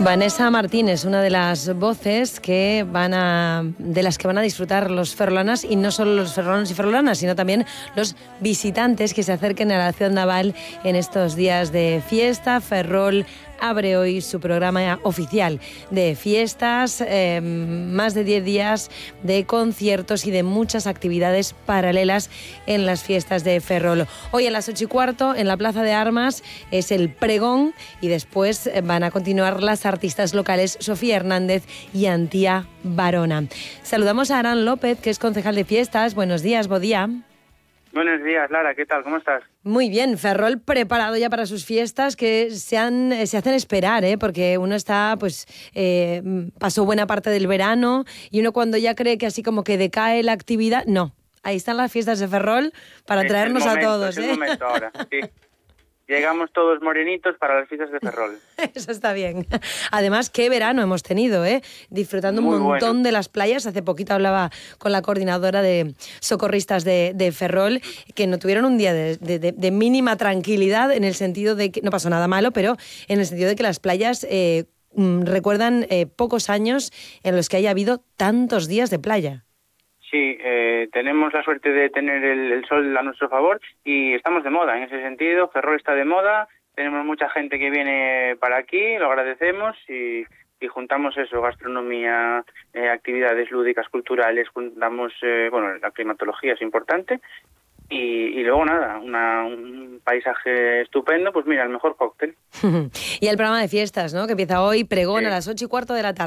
Vanessa Martínez, una de las voces de las que van a disfrutar los ferrolanas, y no solo los ferrolanos y ferrolanas, sino también los visitantes que se acerquen a la ciudad naval en estos días de fiesta. Ferrol abre hoy su programa oficial de fiestas, más de 10 días de conciertos y de muchas actividades paralelas en las fiestas de Ferrol. Hoy a las 8:15 en la Plaza de Armas es el pregón y después van a continuar las artistas locales Sofía Hernández y Antía Barona. Saludamos a Arán López, que es concejal de fiestas. Buenos días, Bodía. Buenos días, Lara, ¿qué tal? ¿Cómo estás? Muy bien, Ferrol preparado ya para sus fiestas, que se hacen esperar, porque uno pasó buena parte del verano y uno cuando ya cree que así como que decae la actividad, no. Ahí están las fiestas de Ferrol para traernos a todos. Es el momento ahora, sí. Llegamos todos morenitos para las fiestas de Ferrol. Eso está bien. Además, qué verano hemos tenido, disfrutando Muy un montón bueno de las playas. Hace poquito hablaba con la coordinadora de socorristas de Ferrol, que no tuvieron un día de mínima tranquilidad, en el sentido de que no pasó nada malo, pero en el sentido de que las playas recuerdan pocos años en los que haya habido tantos días de playa. Sí, tenemos la suerte de tener el sol a nuestro favor y estamos de moda en ese sentido. Ferrol está de moda, tenemos mucha gente que viene para aquí, lo agradecemos y juntamos eso, gastronomía, actividades lúdicas, culturales, juntamos, la climatología es importante y luego nada, un paisaje estupendo, pues mira, el mejor cóctel. Y el programa de fiestas, ¿no?, que empieza hoy, pregón, sí, a las 8:15 de la tarde.